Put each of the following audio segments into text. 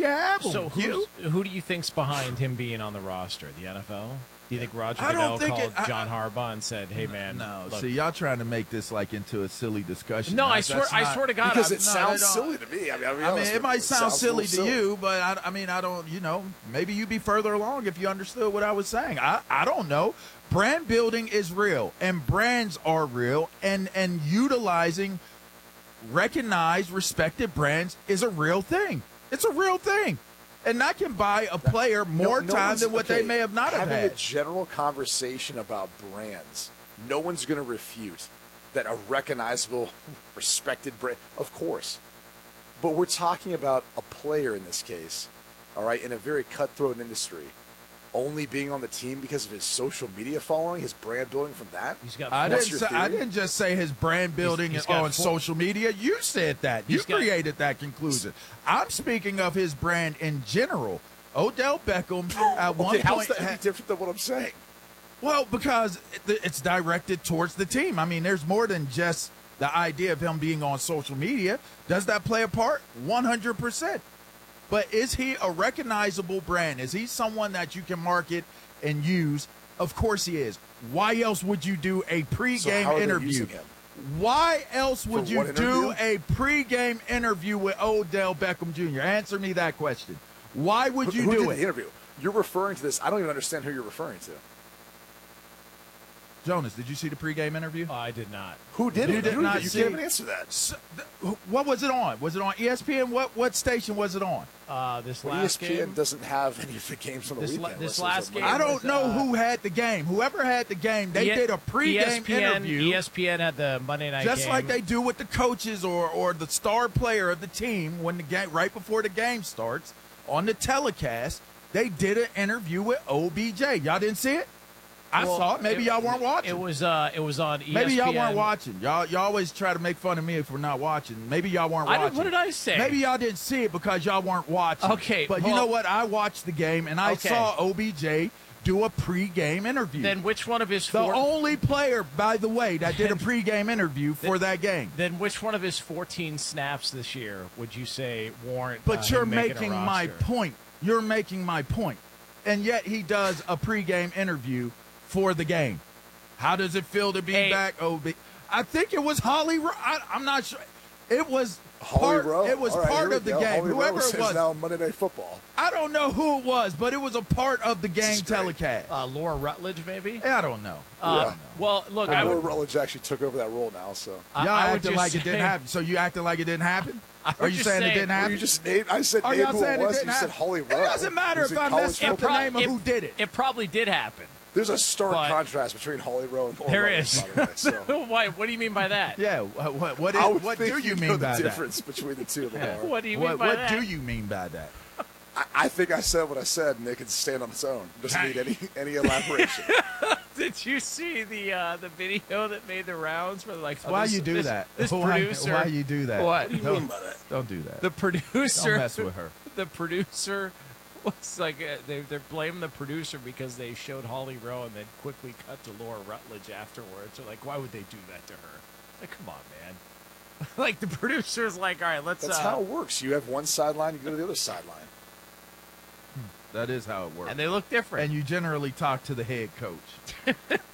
you have them. So who do you think's behind him being on the roster? The NFL? Do you think Roger I don't Goodell think called John Harbaugh and said, "Hey, man"? No, look, see, y'all trying to make this like into a silly discussion. No, I That's swear to God, because it no, sounds they don't. silly to me. I mean, it might sound silly to you, but I don't, maybe you'd be further along if you understood what I was saying. I don't know. Brand building is real, and brands are real, and utilizing recognized, respected brands is a real thing. It's a real thing. And that can buy a player more time than what they may have not have had. Having a general conversation about brands, no one's going to refute that a recognizable, respected brand, of course. But we're talking about a player in this case, all right, in a very cutthroat industry, only being on the team because of his social media following, his brand building from that. I didn't just say his brand building on social media. You said that. You created that conclusion. I'm speaking of his brand in general. Odell Beckham at one point. How's that any different than what I'm saying? Well, because it's directed towards the team. I mean, there's more than just the idea of him being on social media. Does that play a part? 100%. But is he a recognizable brand? Is he someone that you can market and use? Of course he is. Why else would you do a pregame interview? Why else would you do a pregame interview with Odell Beckham Jr.? Answer me that question. Why would you do it? The interview? You're referring to this. I don't even understand who you're referring to. Jonas, did you see the pregame interview? I did not. Who did it? You can't even answer that. What was it on? Was it on ESPN? What station was it on? This last game? ESPN doesn't have any of the games on the weekend. This last game? I don't know who had the game. Whoever had the game, they did a pregame interview. ESPN had the Monday night game. Just like they do with the coaches or the star player of the team when the game, right before the game starts, on the telecast, they did an interview with OBJ. Y'all didn't see it? I saw it. Maybe y'all weren't watching. It was on ESPN. Maybe y'all weren't watching. Y'all always try to make fun of me if we're not watching. Maybe y'all weren't watching. What did I say? Maybe y'all didn't see it because y'all weren't watching. Okay. But you know what? I watched the game, and I saw OBJ do a pregame interview. Then which one of his The only player, by the way, that did a pregame interview for that game. Then which one of his 14 snaps this year would you say warrant But you're him making a my roster? point. You're making my point. And yet he does a pregame interview for the game. How does it feel to be back? I think it was Holly. I'm not sure. It was part. It was part of the game. Holly Whoever Rose it was. Now Monday Night Football. I don't know who it was, but it was a part of the game telecast. Laura Rutledge, maybe. I don't know. Well, look, Laura Rutledge actually took over that role now. So y'all acting like it didn't happen. So you acting like it didn't happen? Are you saying it didn't happen? You just named. I said Are name y'all who saying it was. it didn't You said happen? Holly Rose. It doesn't matter if I messed up the name of who did it. It probably did happen. There's a stark contrast between Holly Rowe and Laura There Rutledge, is. by the way, so. Why? What do you mean by that? Yeah. What do you mean by the that? difference between the two? What do you mean by that? What do you mean by that? I think I said what I said, and it can stand on its own. Doesn't need any elaboration. Did you see the video that made the rounds for like? Why you do that? This producer. Why you do that? What? What do you mean by that? Don't do that. The producer. Don't mess with her. The producer was like they're blaming the producer because they showed Holly Rowe and then quickly cut to Laura Rutledge afterwards. They're like, why would they do that to her? Like, come on, man. Like the producer's like, all right, let's. That's how it works. You have one sideline, you go to the other sideline. That is how it works. And they look different. And you generally talk to the head coach.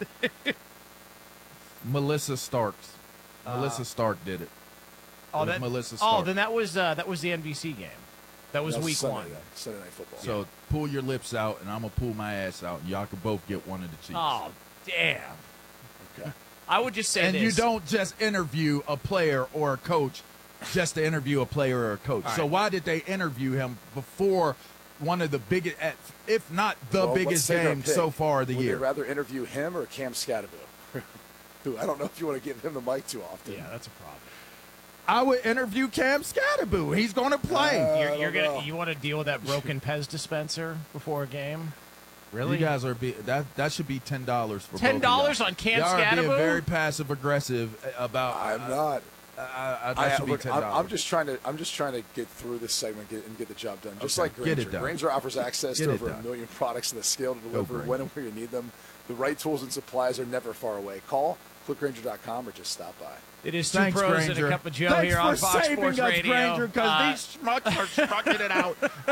Melissa Starks. Melissa Stark did it. Melissa Stark. Then that was the NBC game. That was week Sunday, one. Sunday Night Football. So pull your lips out, and I'm going to pull my ass out, and y'all can both get one of the cheeks. Oh, damn. Okay. I would just say and this. you don't just interview a player or a coach just to interview a player or a coach. So why did they interview him before one of the biggest, if not the biggest game so far of the year? Would you rather interview him or Cam Scatterville? Who I don't know if you want to give him the mic too often. Yeah, that's a problem. I would interview Cam Scattervoo. He's going to play. You want to deal with that broken Pez dispenser before a game? Really? You guys are that should be $10 for $10 on Cam Scattervoo. Y'all are being Scattervoo? very passive aggressive about. I'm not. That should be $10. I'm just trying to get through this segment and get the job done. Just like Grainger. Get it done. Grainger offers access to over 1 million products and the scale to deliver when and where you need them. The right tools and supplies are never far away. Call clickgrainger.com or just stop by. It is two pros and a cup of Joe here on Fox Sports Radio. Thanks for saving us, Grainger, because these schmucks are sucking it out.